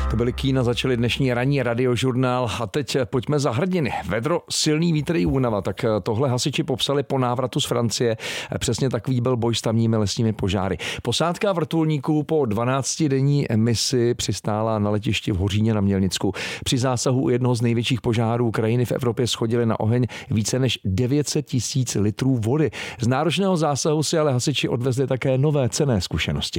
To byly Kína, začaly dnešní ranní radiožurnál a teď pojďme za hrdiny. Vedro, silný vítr i únava, tak tohle hasiči popsali po návratu z Francie. Přesně takový byl boj s tamními lesními požáry. Posádka vrtulníků po 12denní misi přistála na letišti v Hoříně na Mělnicku. Při zásahu u jednoho z největších požárů krajiny v Evropě shodili na oheň více než 900 000 litrů vody. Z náročného zásahu si ale hasiči odvezli také nové cenné zkušenosti.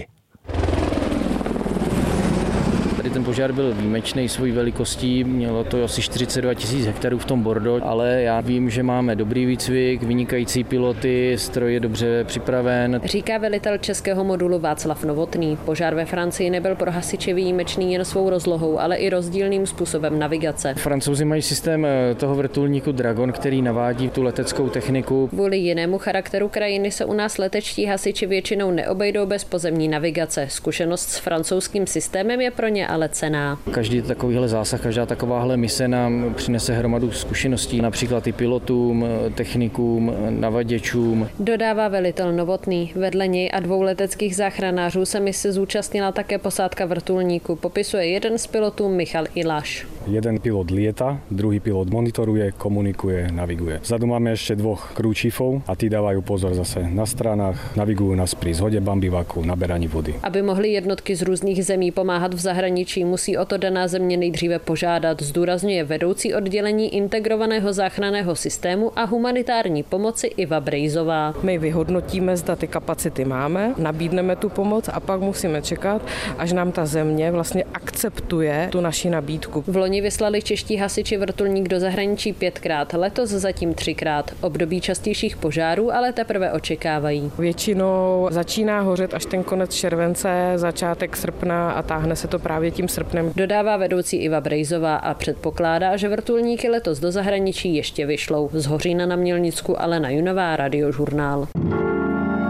Ten požár byl výjimečný svojí velikostí, mělo to asi 42 000 hektarů v tom Bordeaux, ale já vím, že máme dobrý výcvik, vynikající piloty, stroj je dobře připraven. Říká velitel českého modulu Václav Novotný. Požár ve Francii nebyl pro hasiče výjimečný jen svou rozlohou, ale i rozdílným způsobem navigace. Francouzi mají systém toho vrtulníku Dragon, který navádí tu leteckou techniku. Kvůli jinému charakteru krajiny se u nás letečtí hasiči většinou neobejdou bez pozemní navigace. Zkušenost s francouzským systémem je pro ně ale cenná. Každý takovýhle zásah, každá takováhle mise nám přinese hromadu zkušeností, například i pilotům, technikům, navaděčům. Dodává velitel Novotný. Vedle něj a 2 leteckých záchranářů se mise zúčastnila také posádka vrtulníku. Popisuje jeden z pilotů Michal Iláš. Jeden pilot lieta, druhý pilot monitoruje, komunikuje, naviguje. Vzadu máme ešte 2 krúčifov a tí dávajú pozor zase na stranách, navigujú nás pri zhode bambivaku, naberaní vody. Aby mohly jednotky z různých zemí pomáhat v zahraničí, musí o to daná země nejdříve požádat, zdůrazňuje vedoucí oddělení integrovaného záchranného systému a humanitární pomoci Iva Brejzová. My vyhodnotíme, zda ty kapacity máme, nabídneme tu pomoc a pak musíme čekat, až nám ta země vlastně akceptuje tu naši nabídku. V loni vyslali čeští hasiči vrtulník do zahraničí 5krát, letos zatím 3krát. Období častějších požárů ale teprve očekávají. Většinou začíná hořet až ten konec července, začátek srpna a táhne se to právě tím srpnem. Dodává vedoucí Iva Brejzová a předpokládá, že vrtulníky letos do zahraničí ještě vyšlou. Z Hořína na Mělnicku Alena Junová, Radiožurnál.